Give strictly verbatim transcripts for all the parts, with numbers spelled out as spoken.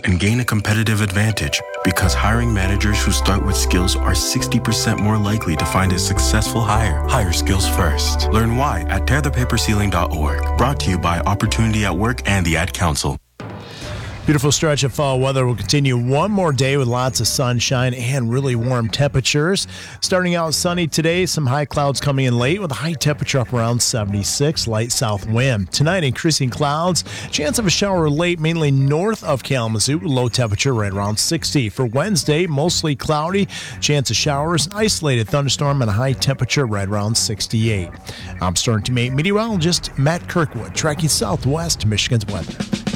and gain a competitive advantage because hiring managers who start with skills are sixty percent more likely to find a successful hire. Hire skills first. Learn why at tear the paper ceiling dot org. Brought to you by Opportunity at Work and the Ad Council. Beautiful stretch of fall weather will continue one more day with lots of sunshine and really warm temperatures. Starting out sunny today, some high clouds coming in late with a high temperature up around seventy-six, light south wind. Tonight, increasing clouds, chance of a shower late, mainly north of Kalamazoo, low temperature right around sixty. For Wednesday, mostly cloudy, chance of showers, isolated thunderstorm, and a high temperature right around sixty-eight. I'm Storm Team eight meteorologist Matt Kirkwood, tracking southwest Michigan's weather.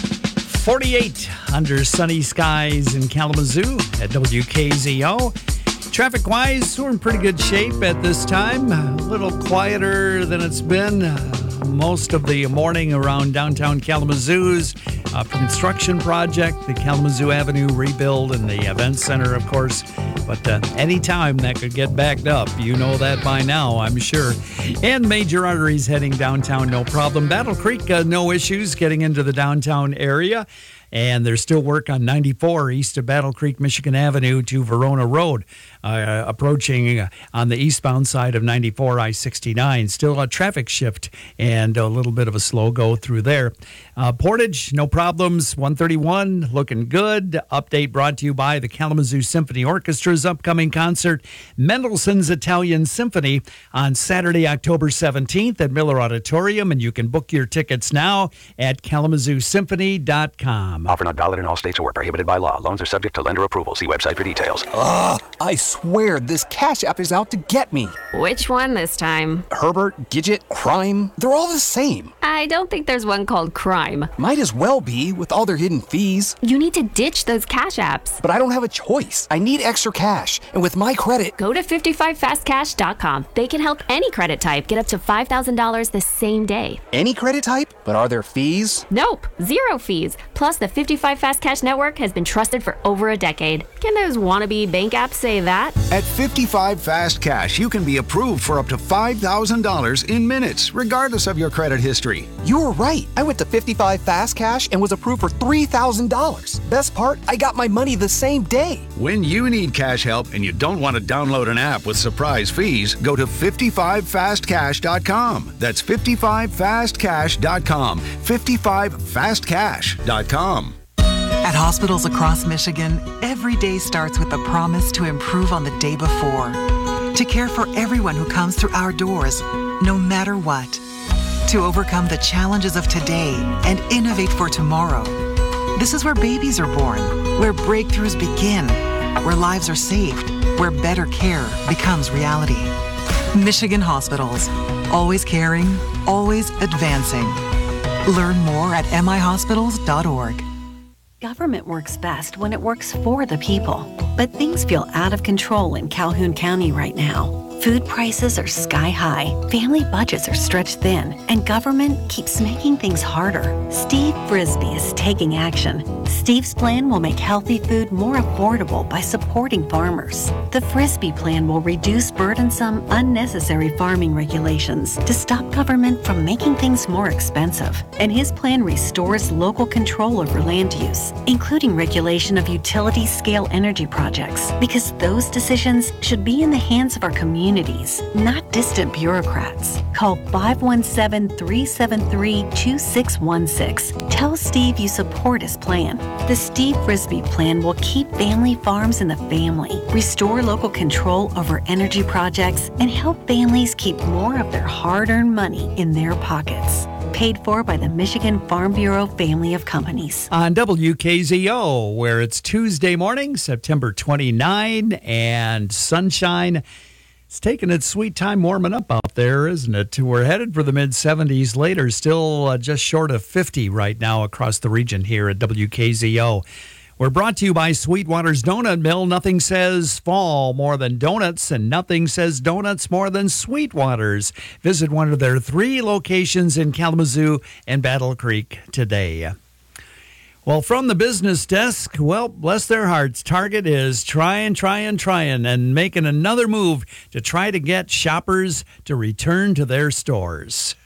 forty-eight under sunny skies in Kalamazoo at W K Z O. Traffic-wise, we're in pretty good shape at this time. A little quieter than it's been uh, most of the morning around downtown Kalamazoo's uh, construction project, the Kalamazoo Avenue rebuild, and the event center, of course. But uh, any time that could get backed up, you know that by now, I'm sure. And major arteries heading downtown, no problem. Battle Creek, uh, no issues getting into the downtown area. And there's still work on ninety-four east of Battle Creek, Michigan Avenue to Verona Road, uh, approaching uh, on the eastbound side of ninety-four I sixty-nine. Still a traffic shift and a little bit of a slow go through there. Uh, Portage, no problems. one thirty-one, looking good. Update brought to you by the Kalamazoo Symphony Orchestra's upcoming concert, Mendelssohn's Italian Symphony, on Saturday, October seventeenth at Miller Auditorium. And you can book your tickets now at kalamazoo symphony dot com. Offer not valid in all states or prohibited by law. Loans are subject to lender approval. See website for details. Ugh, I swear this Cash App is out to get me. Which one this time? Herbert, Gidget, Crime, they're all the same. I don't think there's one called Crime. Might as well be, with all their hidden fees. You need to ditch those Cash Apps. But I don't have a choice. I need extra cash. And with my credit... Go to fifty-five fast cash dot com. They can help any credit type get up to five thousand dollars the same day. Any credit type? But are there fees? Nope. Zero fees. Plus, the fifty-five Fast Cash Network has been trusted for over a decade. Can those wannabe bank apps say that? At fifty-five Fast Cash, you can be approved for up to five thousand dollars in minutes, regardless of your credit history. You were right. I went to fifty-five Fast Cash and was approved for three thousand dollars. Best part, I got my money the same day. When you need cash help and you don't want to download an app with surprise fees, go to fifty-five fast cash dot com. That's fifty-five fast cash dot com. fifty-five fast cash dot com. At hospitals across Michigan, every day starts with the promise to improve on the day before, to care for everyone who comes through our doors, no matter what, to overcome the challenges of today and innovate for tomorrow. This is where babies are born, where breakthroughs begin, where lives are saved, where better care becomes reality. Michigan Hospitals, always caring, always advancing. Learn more at m i hospitals dot org. Government works best when it works for the people. But things feel out of control in Calhoun County right now. Food prices are sky high, family budgets are stretched thin, and government keeps making things harder. Steve Frisbee is taking action. Steve's plan will make healthy food more affordable by supporting farmers. The Frisbee plan will reduce burdensome, unnecessary farming regulations to stop government from making things more expensive. And his plan restores local control over land use, including regulation of utility-scale energy projects, because those decisions should be in the hands of our communities, not distant bureaucrats. Call five one seven, three seven three, two six one six. Tell Steve you support his plan. The Steve Frisbee plan will keep family farms in the family, restore local control over energy projects, and help families keep more of their hard-earned money in their pockets. Paid for by the Michigan Farm Bureau family of companies. On W K Z O, where it's Tuesday morning, September twenty-ninth, and sunshine. It's taking its sweet time warming up out there, isn't it? We're headed for the mid seventies later, still uh, just short of fifty right now across the region here at W K Z O. We're brought to you by Sweetwater's Donut Mill. Nothing says fall more than donuts, and nothing says donuts more than Sweetwater's. Visit one of their three locations in Kalamazoo and Battle Creek today. Well, from the business desk, well, bless their hearts, Target is trying, trying, trying, and making another move to try to get shoppers to return to their stores.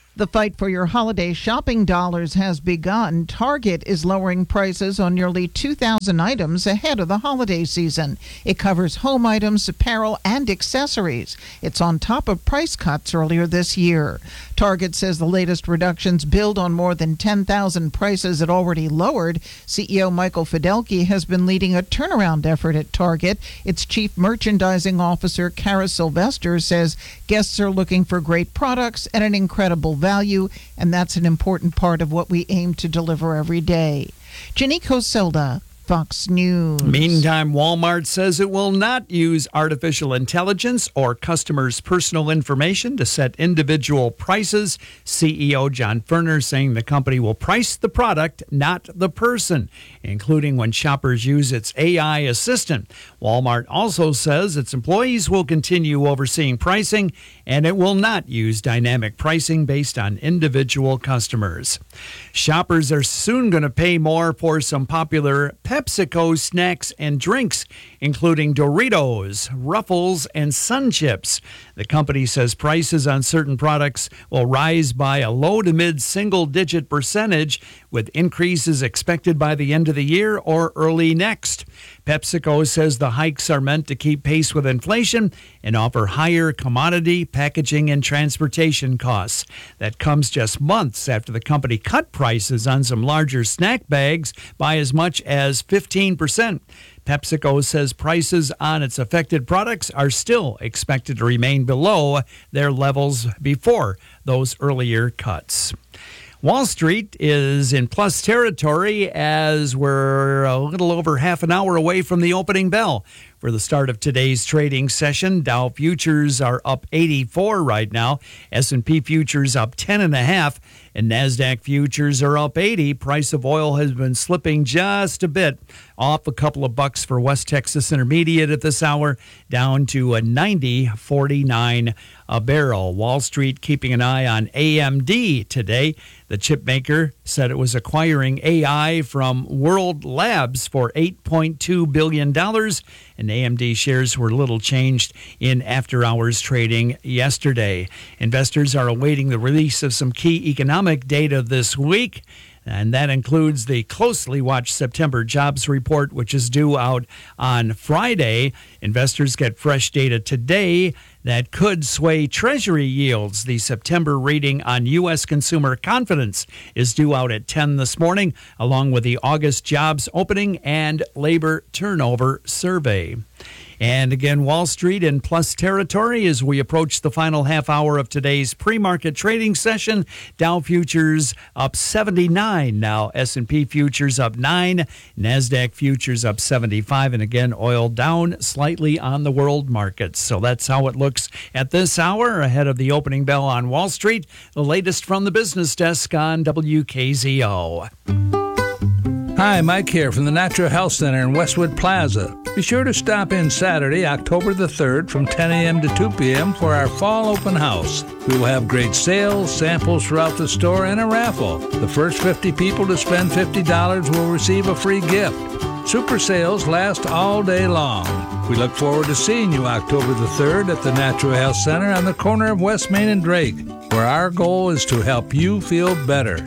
The fight for your holiday shopping dollars has begun. Target is lowering prices on nearly two thousand items ahead of the holiday season. It covers home items, apparel, and accessories. It's on top of price cuts earlier this year. Target says the latest reductions build on more than ten thousand prices it already lowered. C E O Michael Fidelki has been leading a turnaround effort at Target. Its chief merchandising officer, Kara Sylvester, says guests are looking for great products at an incredible value, and that's an important part of what we aim to deliver every day. Janiko Silda, Fox News. Meantime, Walmart says it will not use artificial intelligence or customers' personal information to set individual prices. C E O John Furner saying the company will price the product, not the person, including when shoppers use its A I assistant. Walmart also says its employees will continue overseeing pricing, and it will not use dynamic pricing based on individual customers. Shoppers are soon going to pay more for some popular PepsiCo snacks and drinks, including Doritos, Ruffles, and Sun Chips. The company says prices on certain products will rise by a low to mid single-digit percentage, with increases expected by the end of the year or early next. PepsiCo says the hikes are meant to keep pace with inflation and offer higher commodity, packaging, and transportation costs. That comes just months after the company cut prices on some larger snack bags by as much as fifteen percent. PepsiCo says prices on its affected products are still expected to remain below their levels before those earlier cuts. Wall Street is in plus territory as we're a little over half an hour away from the opening bell. For the start of today's trading session, Dow futures are up eighty-four right now. S and P futures up ten and a half, and NASDAQ futures are up eighty. Price of oil has been slipping just a bit, off a couple of bucks for West Texas Intermediate at this hour, down to a ninety forty-nine a barrel. Wall Street keeping an eye on A M D today. The chip maker said it was acquiring A I from World Labs for eight point two billion dollars, and A M D shares were little changed in after-hours trading yesterday. Investors are awaiting the release of some key economic data this week, and that includes the closely watched September jobs report, which is due out on Friday. Investors get fresh data today that could sway Treasury yields. The September reading on U S consumer confidence is due out at ten this morning, along with the August jobs opening and labor turnover survey. And again, Wall Street in plus territory as we approach the final half hour of today's pre-market trading session. Dow futures up seventy-nine now. S and P futures up nine. NASDAQ futures up seventy-five. And again, oil down slightly on the world markets. So that's how it looks at this hour ahead of the opening bell on Wall Street. The latest from the business desk on W K Z O. Hi, Mike here from the Natural Health Center in Westwood Plaza. Be sure to stop in Saturday, October the third from ten a.m. to two p.m. for our fall open house. We will have great sales, samples throughout the store, and a raffle. The first fifty people to spend fifty dollars will receive a free gift. Super sales last all day long. We look forward to seeing you October the third at the Natural Health Center on the corner of West Main and Drake, where our goal is to help you feel better.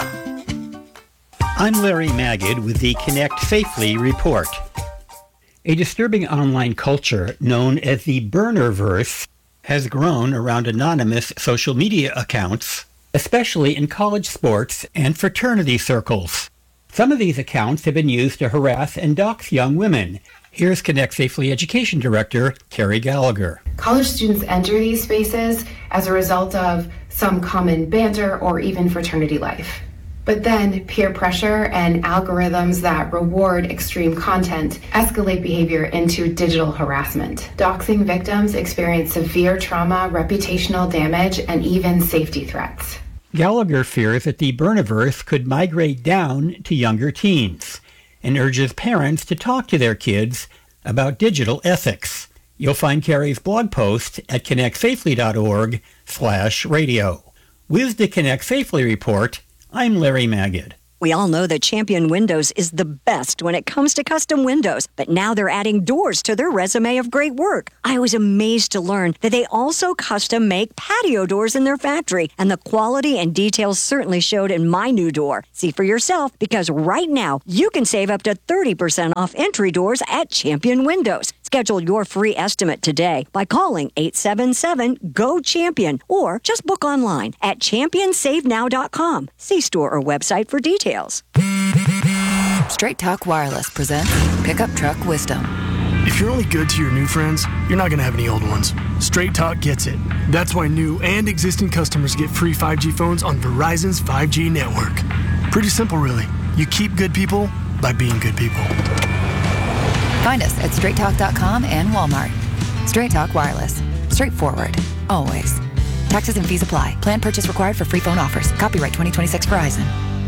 I'm Larry Magid with the Connect Safely report. A disturbing online culture known as the Burnerverse has grown around anonymous social media accounts, especially in college sports and fraternity circles. Some of these accounts have been used to harass and dox young women. Here's Connect Safely Education Director Carrie Gallagher. College students enter these spaces as a result of some common banter or even fraternity life. But then peer pressure and algorithms that reward extreme content escalate behavior into digital harassment. Doxing victims experience severe trauma, reputational damage, and even safety threats. Gallagher fears that the Burnerverse could migrate down to younger teens and urges parents to talk to their kids about digital ethics. You'll find Carrie's blog post at connect safely dot org slash radio. With the Connect Safely report, I'm Larry Magid. We all know that Champion Windows is the best when it comes to custom windows, but now they're adding doors to their resume of great work. I was amazed to learn that they also custom make patio doors in their factory, and the quality and details certainly showed in my new door. See for yourself, because right now you can save up to thirty percent off entry doors at Champion Windows. Schedule your free estimate today by calling eight seven seven, G O, CHAMPION or just book online at champion save now dot com. See store or website for details. Straight Talk Wireless presents Pickup Truck Wisdom. If you're only good to your new friends, you're not going to have any old ones. Straight Talk gets it. That's why new and existing customers get free five G phones on Verizon's five G network. Pretty simple, really. You keep good people by being good people. Find us at straight talk dot com and Walmart. Straight Talk Wireless. Straightforward. Always. Taxes and fees apply. Plan purchase required for free phone offers. Copyright twenty twenty-six Verizon.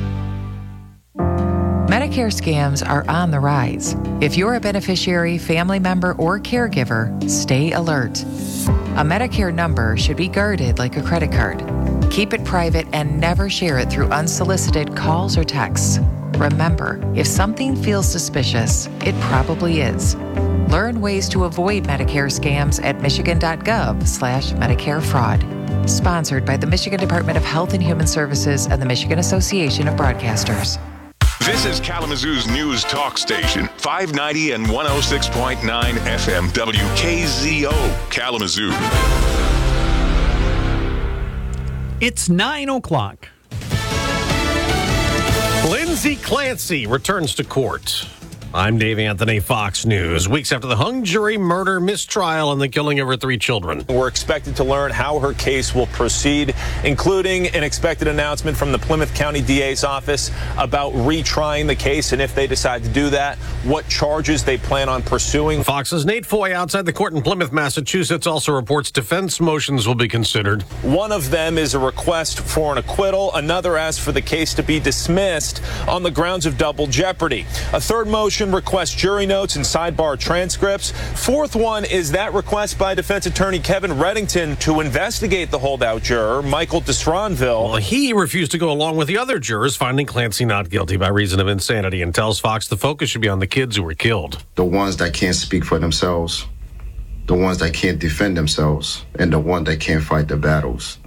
Medicare scams are on the rise. If you're a beneficiary, family member, or caregiver, stay alert. A Medicare number should be guarded like a credit card. Keep it private and never share it through unsolicited calls or texts. Remember, if something feels suspicious, it probably is. Learn ways to avoid Medicare scams at michigan.gov slash Medicare fraud. Sponsored by the Michigan Department of Health and Human Services and the Michigan Association of Broadcasters. This is Kalamazoo's news talk station, five ninety and one oh six point nine F M W K Z O, Kalamazoo. It's nine o'clock. Lindsay Clancy returns to court. I'm Dave Anthony, Fox News. Weeks after the hung jury murder mistrial and the killing of her three children. We're expected to learn how her case will proceed, including an expected announcement from the Plymouth County D A's office about retrying the case, and if they decide to do that, what charges they plan on pursuing. Fox's Nate Foy outside the court in Plymouth, Massachusetts, also reports defense motions will be considered. One of them is a request for an acquittal. Another asks for the case to be dismissed on the grounds of double jeopardy. A third motion requests jury notes and sidebar transcripts. Fourth one is that request by defense attorney Kevin Reddington to investigate the holdout juror, Michael Desronville. Well, he refused to go along with the other jurors, finding Clancy not guilty by reason of insanity, and tells Fox the focus should be on the kids who were killed. The ones that can't speak for themselves, the ones that can't defend themselves, and the one that can't fight the battles.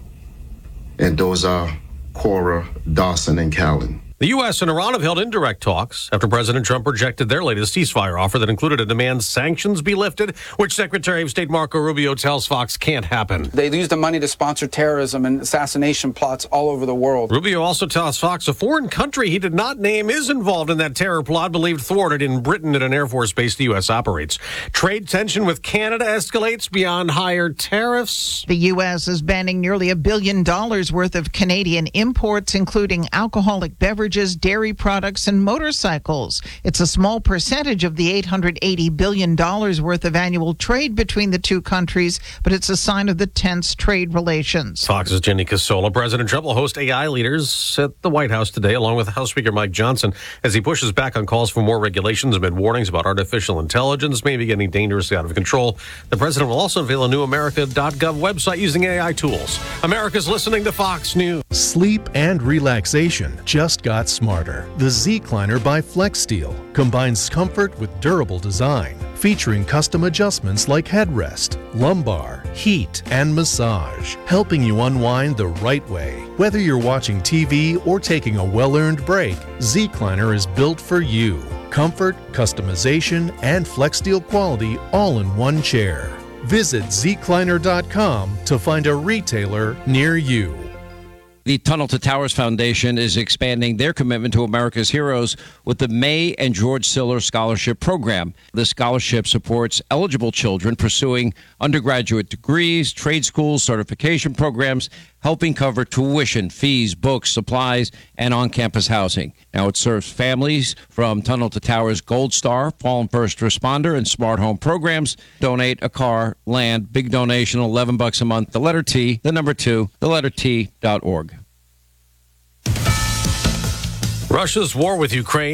And those are Cora, Dawson, and Callan. The U S and Iran have held indirect talks after President Trump rejected their latest ceasefire offer that included a demand sanctions be lifted, which Secretary of State Marco Rubio tells Fox can't happen. They use the money to sponsor terrorism and assassination plots all over the world. Rubio also tells Fox a foreign country he did not name is involved in that terror plot believed thwarted in Britain at an Air Force base the U S operates. Trade tension with Canada escalates beyond higher tariffs. The U S is banning nearly a billion dollars worth of Canadian imports, including alcoholic beverages, dairy products, and motorcycles. It's a small percentage of the eight hundred eighty billion dollars worth of annual trade between the two countries, but it's a sign of the tense trade relations. Fox's Jenny Casola. President Trump will host A I leaders at the White House today, along with House Speaker Mike Johnson, as he pushes back on calls for more regulations amid warnings about artificial intelligence maybe getting dangerously out of control. The president will also unveil a new America dot gov website using A I tools. America's listening to Fox News. Sleep and relaxation just got smarter. The Zecliner by FlexSteel combines comfort with durable design, featuring custom adjustments like headrest, lumbar, heat, and massage, helping you unwind the right way. Whether you're watching T V or taking a well-earned break, Zecliner is built for you. Comfort, customization, and FlexSteel quality all in one chair. Visit Zecliner dot com to find a retailer near you. The Tunnel to Towers Foundation is expanding their commitment to America's heroes with the May and George Siller Scholarship Program. The scholarship supports eligible children pursuing undergraduate degrees, trade schools, certification programs, helping cover tuition, fees, books, supplies, and on-campus housing. Now, it serves families from Tunnel to Towers Gold Star, Fallen First Responder, and Smart Home programs. Donate a car, land, big donation, eleven bucks a month. The letter T, the number two, the letter T dot org. Russia's war with Ukraine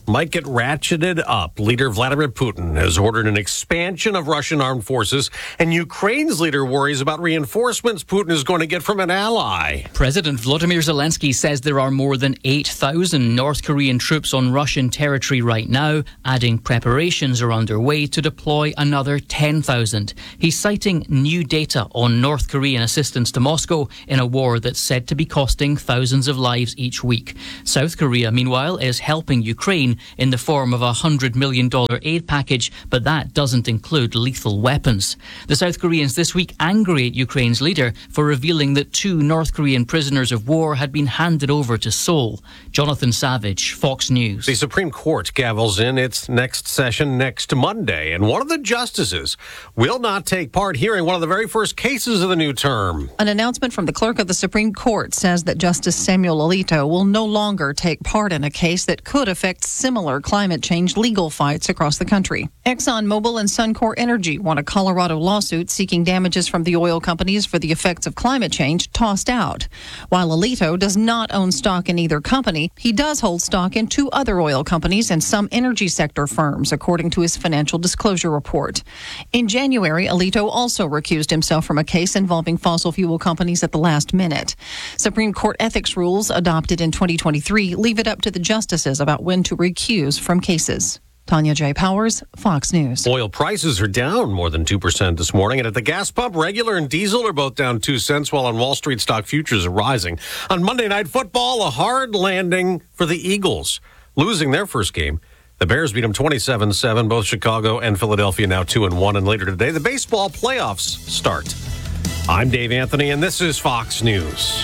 might get ratcheted up. Leader Vladimir Putin has ordered an expansion of Russian armed forces, and Ukraine's leader worries about reinforcements Putin is going to get from an ally. President Volodymyr Zelensky says there are more than eight thousand North Korean troops on Russian territory right now, adding preparations are underway to deploy another ten thousand. He's citing new data on North Korean assistance to Moscow in a war that's said to be costing thousands of lives each week. South Korea, meanwhile, is helping Ukraine in the form of a one hundred million dollars aid package, but that doesn't include lethal weapons. The South Koreans this week angry at Ukraine's leader for revealing that two North Korean prisoners of war had been handed over to Seoul. Jonathan Savage, Fox News. The Supreme Court gavels in its next session next Monday, and one of the justices will not take part hearing one of the very first cases of the new term. An announcement from the clerk of the Supreme Court says that Justice Samuel Alito will no longer take part in a case that could affect similar climate change legal fights across the country. ExxonMobil and Suncor Energy want a Colorado lawsuit seeking damages from the oil companies for the effects of climate change tossed out. While Alito does not own stock in either company, he does hold stock in two other oil companies and some energy sector firms, according to his financial disclosure report. In January, Alito also recused himself from a case involving fossil fuel companies at the last minute. Supreme Court ethics rules adopted in twenty twenty-three leave it up to the justices about when to recuse from cases. Tanya J. Powers, Fox News. Oil prices are down more than two percent this morning, and at the gas pump, regular and diesel are both down two cents, while on Wall Street, stock futures are rising. On Monday Night Football, a hard landing for the Eagles, losing their first game. The Bears beat them twenty-seven seven. Both Chicago and Philadelphia now two and one. And later today, the baseball playoffs start. I'm Dave Anthony, and this is Fox News.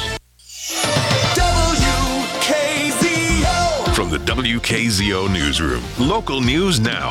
From the W K Z O Newsroom, local news now.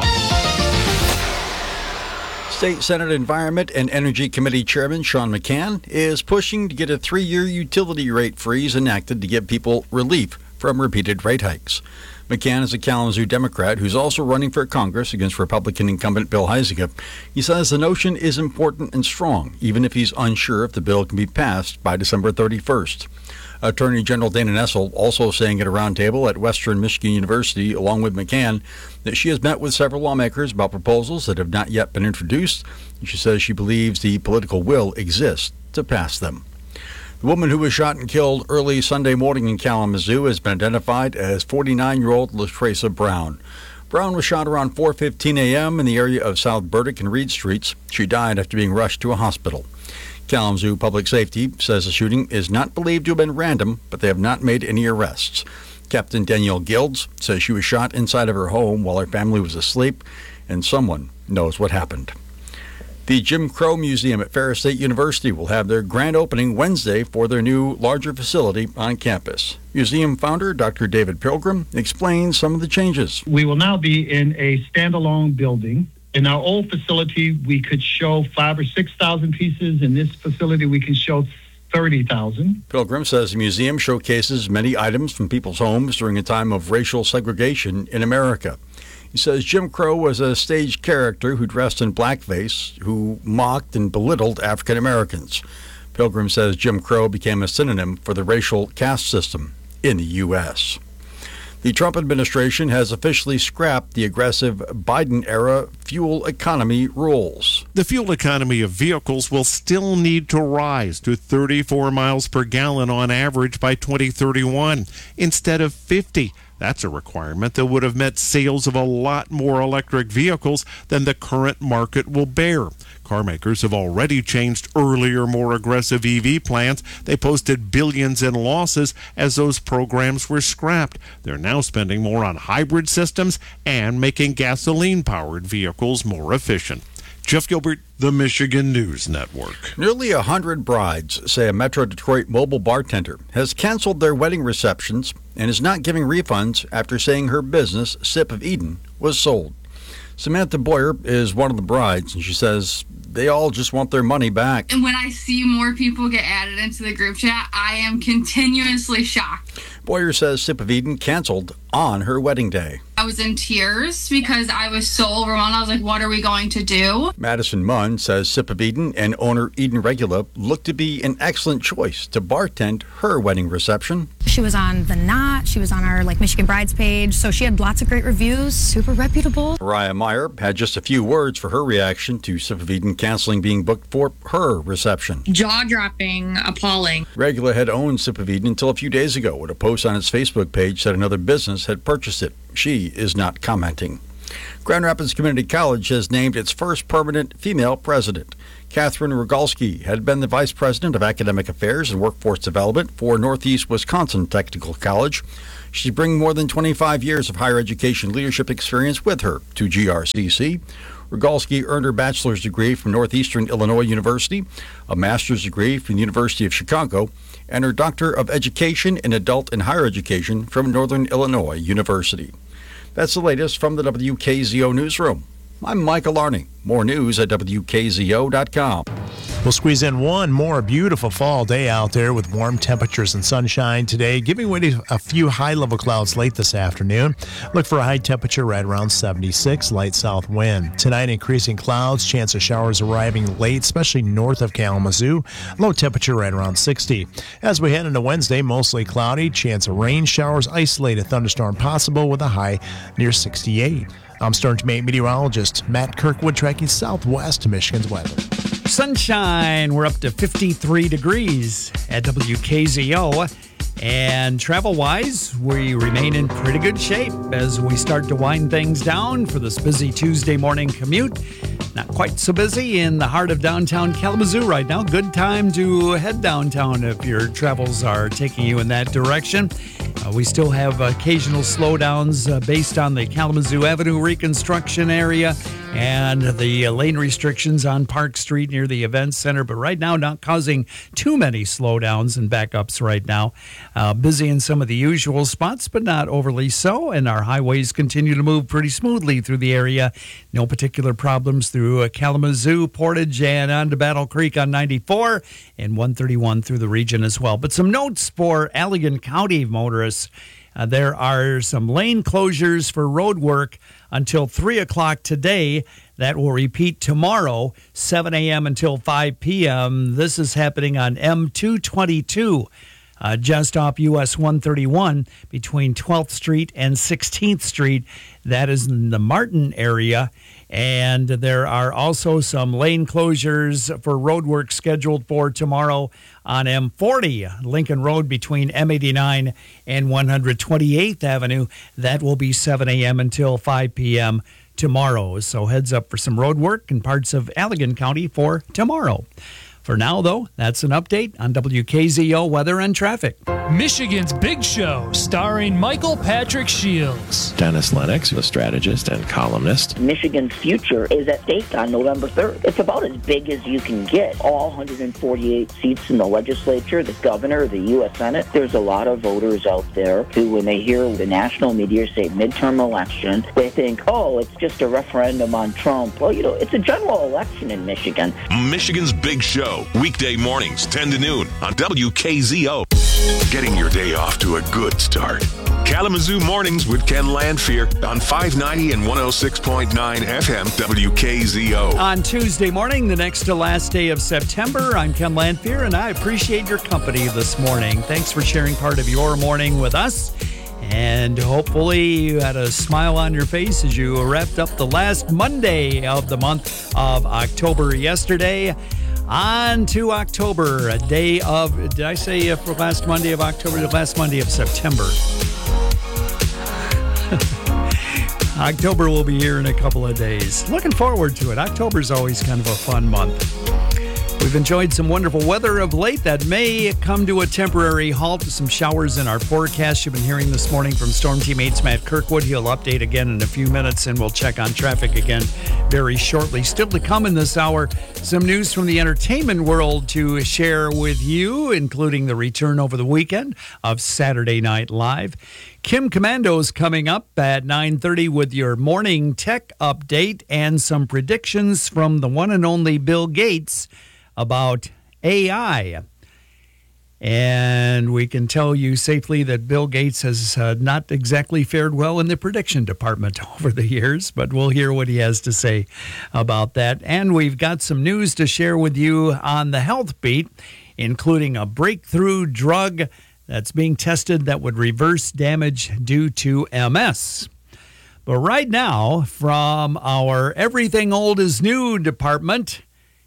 State Senate Environment and Energy Committee Chairman Sean McCann is pushing to get a three-year utility rate freeze enacted to give people relief from repeated rate hikes. McCann is a Kalamazoo Democrat who's also running for Congress against Republican incumbent Bill Huizenga. He says the notion is important and strong, even if he's unsure if the bill can be passed by December thirty-first. Attorney General Dana Nessel also saying at a roundtable at Western Michigan University, along with McCann, that she has met with several lawmakers about proposals that have not yet been introduced. She says she believes the political will exists to pass them. The woman who was shot and killed early Sunday morning in Kalamazoo has been identified as forty-nine-year-old LaTresa Brown. Brown was shot around four fifteen a.m. in the area of South Burdick and Reed Streets. She died after being rushed to a hospital. Kalamazoo Public Safety says the shooting is not believed to have been random, but they have not made any arrests. Captain Danielle Gilds says she was shot inside of her home while her family was asleep, and someone knows what happened. The Jim Crow Museum at Ferris State University will have their grand opening Wednesday for their new, larger facility on campus. Museum founder Doctor David Pilgrim explains some of the changes. We will now be in a standalone building. In our old facility, we could show five or six thousand pieces. In this facility, we can show thirty thousand. Pilgrim says the museum showcases many items from people's homes during a time of racial segregation in America. He says Jim Crow was a stage character who dressed in blackface, who mocked and belittled African Americans. Pilgrim says Jim Crow became a synonym for the racial caste system in the U S The Trump administration has officially scrapped the aggressive Biden-era fuel economy rules. The fuel economy of vehicles will still need to rise to thirty-four miles per gallon on average by twenty thirty-one instead of fifty. That's a requirement that would have meant sales of a lot more electric vehicles than the current market will bear. Car makers have already changed earlier, more aggressive E V plans. They posted billions in losses as those programs were scrapped. They're now spending more on hybrid systems and making gasoline-powered vehicles more efficient. Jeff Gilbert, the Michigan News Network. Nearly a hundred brides say a Metro Detroit mobile bartender has canceled their wedding receptions and is not giving refunds after saying her business, Sip of Eden, was sold. Samantha Boyer is one of the brides, and she says they all just want their money back. And when I see more people get added into the group chat, I am continuously shocked. Boyer says Sip of Eden canceled on her wedding day. I was in tears because I was so overwhelmed. I was like, what are we going to do? Madison Munn says Sip of Eden and owner Eden Regula looked to be an excellent choice to bartend her wedding reception. She was on The Knot. She was on our like Michigan Brides page. So she had lots of great reviews, super reputable. Mariah Meyer had just a few words for her reaction to Sip of Eden canceling being booked for her reception. Jaw-dropping, appalling. Regula had owned Sip of Eden until a few days ago when a post on its Facebook page said another business had purchased it. She is not commenting. Grand Rapids Community College has named its first permanent female president. Catherine Rogalski had been the vice president of academic affairs and workforce development for Northeast Wisconsin Technical College. She's bringing more than twenty-five years of higher education leadership experience with her to G R C C. Rogalski earned her bachelor's degree from Northeastern Illinois University, a master's degree from the University of Chicago, and her Doctor of Education in Adult and Higher Education from Northern Illinois University. That's the latest from the W K Z O Newsroom. I'm Michael Arney. More news at W K Z O dot com. We'll squeeze in one more beautiful fall day out there with warm temperatures and sunshine today, giving way to a few high-level clouds late this afternoon. Look for a high temperature right around seventy-six, light south wind. Tonight, increasing clouds, chance of showers arriving late, especially north of Kalamazoo. Low temperature right around sixty. As we head into Wednesday, mostly cloudy, chance of rain showers, isolated thunderstorm possible with a high near sixty-eight. I'm Stearns meteorologist Matt Kirkwood tracking southwest Michigan's weather. Sunshine. We're up to fifty-three degrees at W K Z O. And travel-wise, we remain in pretty good shape as we start to wind things down for this busy Tuesday morning commute. Not quite so busy in the heart of downtown Kalamazoo right now. Good time to head downtown if your travels are taking you in that direction. Uh, we still have occasional slowdowns uh, based on the Kalamazoo Avenue reconstruction area and the uh, lane restrictions on Park Street near the event center. But right now, not causing too many slowdowns and backups right now. Uh, busy in some of the usual spots, but not overly so. And our highways continue to move pretty smoothly through the area. No particular problems through uh, Kalamazoo, Portage, and on to Battle Creek on ninety-four and one thirty-one through the region as well. But some notes for Allegan County motorists. Uh, there are some lane closures for road work until three o'clock today. That will repeat tomorrow, seven a.m. until five p.m. This is happening on M two twenty-two. Uh, just off U S one thirty-one between twelfth Street and sixteenth Street. That is in the Martin area. And there are also some lane closures for road work scheduled for tomorrow on M forty, Lincoln Road between M eighty-nine and one twenty-eighth Avenue. That will be seven a.m. until five p.m. tomorrow. So heads up for some road work in parts of Allegan County for tomorrow. For now, though, that's an update on W K Z O weather and traffic. Michigan's Big Show, starring Michael Patrick Shields. Dennis Lennox, the strategist and columnist. Michigan's future is at stake on November third. It's about as big as you can get. All one hundred forty-eight seats in the legislature, the governor, the U S Senate. There's a lot of voters out there who, when they hear the national media say midterm election, they think, oh, it's just a referendum on Trump. Well, you know, it's a general election in Michigan. Michigan's Big Show, weekday mornings, ten to noon on W K Z O. Getting your day off to a good start. Kalamazoo Mornings with Ken Landfear on five ninety and one oh six point nine F M W K Z O. On Tuesday morning, the next to last day of September, I'm Ken Landfear, and I appreciate your company this morning. Thanks for sharing part of your morning with us. And hopefully you had a smile on your face as you wrapped up the last Monday of the month of October yesterday. On to October, a day of, did I say uh, for last Monday of October, the last Monday of September? October will be here in a couple of days. Looking forward to it. October's always kind of a fun month. We've enjoyed some wonderful weather of late that may come to a temporary halt to some showers in our forecast. You've been hearing this morning from Storm Teammates Matt Kirkwood. He'll update again in a few minutes, and we'll check on traffic again very shortly. Still to come in this hour, some news from the entertainment world to share with you, including the return over the weekend of Saturday Night Live. Kim Commando's coming up at nine thirty with your morning tech update and some predictions from the one and only Bill Gates about A I. And we can tell you safely that Bill Gates has uh, not exactly fared well in the prediction department over the years, but we'll hear what he has to say about that. And we've got some news to share with you on the Health Beat, including a breakthrough drug that's being tested that would reverse damage due to M S. But right now, from our Everything Old is New department,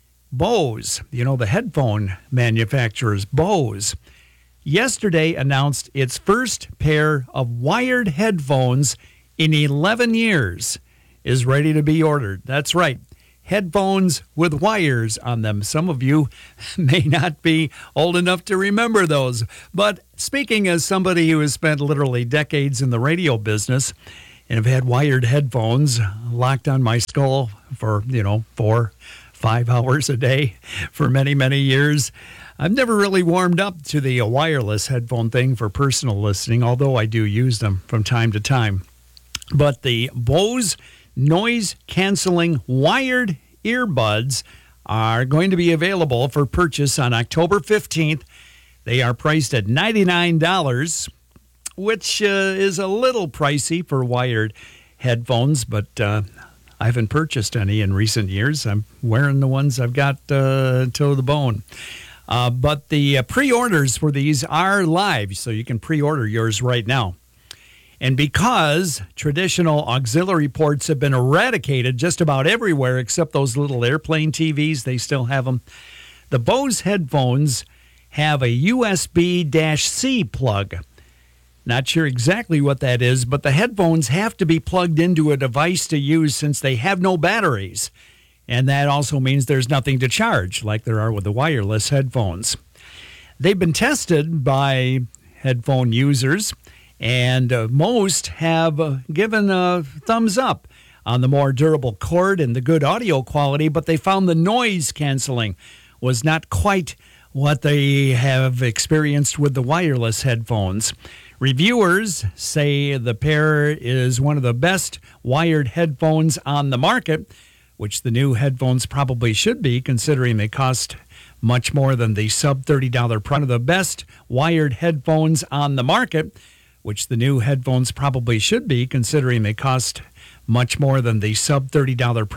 Bose, you know, the headphone manufacturers, Bose, yesterday announced its first pair of wired headphones in eleven years is ready to be ordered. That's right, headphones with wires on them. Some of you may not be old enough to remember those. But speaking as somebody who has spent literally decades in the radio business and have had wired headphones locked on my skull for, you know, four five hours a day for many, many years, I've never really warmed up to the uh, wireless headphone thing for personal listening, although I do use them from time to time. But the Bose noise-canceling wired earbuds are going to be available for purchase on October fifteenth. They are priced at ninety-nine dollars, which uh, is a little pricey for wired headphones, but uh, I haven't purchased any in recent years. I'm wearing the ones I've got uh, to the bone. Uh, but the uh, pre-orders for these are live, so you can pre-order yours right now. And because traditional auxiliary ports have been eradicated just about everywhere except those little airplane T Vs, they still have them, the Bose headphones have a U S B C plug. Not sure exactly what that is, but the headphones have to be plugged into a device to use since they have no batteries. And that also means there's nothing to charge, like there are with the wireless headphones. They've been tested by headphone users, and uh, most have uh, given a thumbs up on the more durable cord and the good audio quality, but they found the noise canceling was not quite what they have experienced with the wireless headphones. Reviewers say the pair is one of the best wired headphones on the market, which the new headphones probably should be, considering they cost much more than the sub thirty dollars price. One of the best wired headphones on the market, which the new headphones probably should be, considering they cost much more than the sub thirty dollars price.